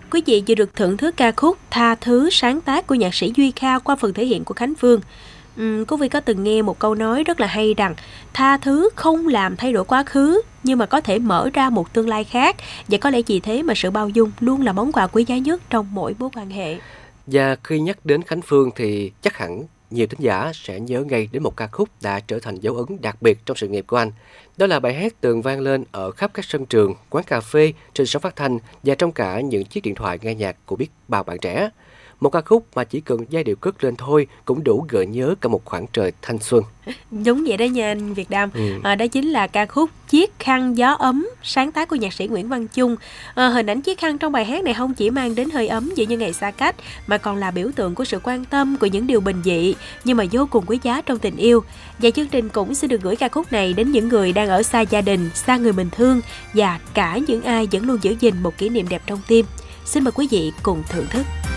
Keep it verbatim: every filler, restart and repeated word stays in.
Quý vị vừa được thưởng thức ca khúc Tha Thứ sáng tác của nhạc sĩ Duy Kha qua phần thể hiện của Khánh Phương. Uhm, quý vị có từng nghe một câu nói rất là hay rằng tha thứ không làm thay đổi quá khứ, nhưng mà có thể mở ra một tương lai khác. Và có lẽ vì thế mà sự bao dung luôn là món quà quý giá nhất trong mỗi mối quan hệ. Và khi nhắc đến Khánh Phương thì chắc hẳn nhiều thính giả sẽ nhớ ngay đến một ca khúc đã trở thành dấu ấn đặc biệt trong sự nghiệp của anh. Đó là bài hát từng vang lên ở khắp các sân trường, quán cà phê, trên sóng phát thanh và trong cả những chiếc điện thoại nghe nhạc của biết bao bạn trẻ. Một ca khúc mà chỉ cần giai điệu cất lên thôi cũng đủ gợi nhớ cả một khoảng trời thanh xuân. Đúng vậy đó nha anh Việt Đam. Ừ. À, đó chính là ca khúc Chiếc khăn gió ấm, sáng tác của nhạc sĩ Nguyễn Văn Chung. À, hình ảnh chiếc khăn trong bài hát này không chỉ mang đến hơi ấm dịu như ngày xa cách, mà còn là biểu tượng của sự quan tâm, của những điều bình dị nhưng mà vô cùng quý giá trong tình yêu. Và chương trình cũng sẽ được gửi ca khúc này đến những người đang ở xa gia đình, xa người mình thương, và cả những ai vẫn luôn giữ gìn một kỷ niệm đẹp trong tim. Xin mời quý vị cùng thưởng thức.